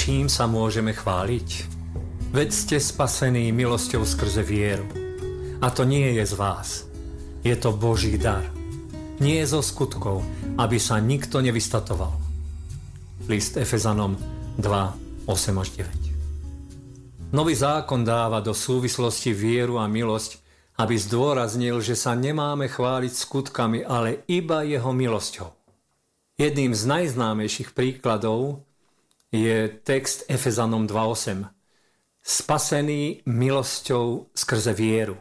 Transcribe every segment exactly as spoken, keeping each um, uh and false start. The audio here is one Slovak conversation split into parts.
čím sa môžeme chváliť? Veď ste spasení milosťou skrze vieru. A to nie je z vás. Je to Boží dar. Nie je zo skutkov, aby sa nikto nevystatoval. List Efezanom dva, osem až deväť. Nový zákon dáva do súvislosti vieru a milosť, aby zdôraznil, že sa nemáme chváliť skutkami, ale iba jeho milosťou. Jedným z najznámejších príkladov je text Efezanom dva osem. Spasený milosťou skrze vieru.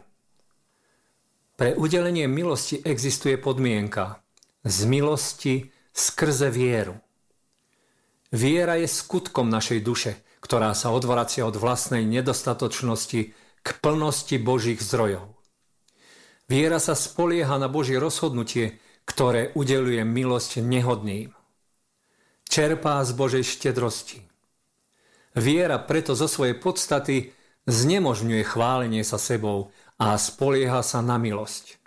Pre udelenie milosti existuje podmienka. Z milosti skrze vieru. Viera je skutkom našej duše, ktorá sa odvracia od vlastnej nedostatočnosti k plnosti Božích zdrojov. Viera sa spolieha na Božie rozhodnutie, ktoré udeľuje milosť nehodným. Čerpá z Božej štedrosti. Viera preto zo svojej podstaty znemožňuje chválenie sa sebou a spolieha sa na milosť.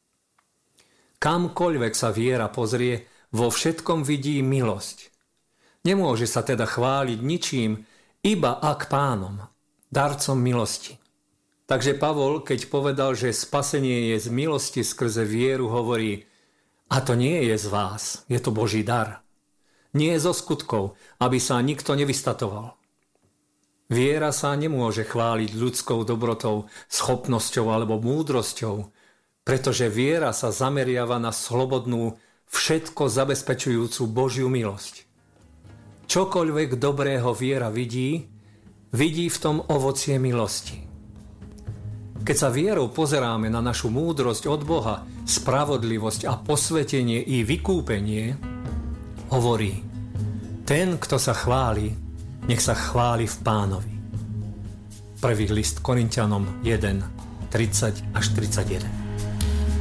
Kamkoľvek sa viera pozrie, vo všetkom vidí milosť. Nemôže sa teda chváliť ničím, iba ak Pánom, darcom milosti. Takže Pavol, keď povedal, že spasenie je z milosti skrze vieru, hovorí: a to nie je z vás, je to Boží dar. Nie je zo skutkov, aby sa nikto nevystatoval. Viera sa nemôže chváliť ľudskou dobrotou, schopnosťou alebo múdrosťou, pretože viera sa zameriava na slobodnú, všetko zabezpečujúcu Božiu milosť. Čokoľvek dobrého viera vidí, vidí v tom ovocie milosti. Keď sa vierou pozeráme na našu múdrosť od Boha, spravodlivosť a posvetenie i vykúpenie, hovorí: ten, kto sa chváli, nech sa chváli v Pánovi. Prvý list Korinťanom jeden, tridsať až tridsaťjeden.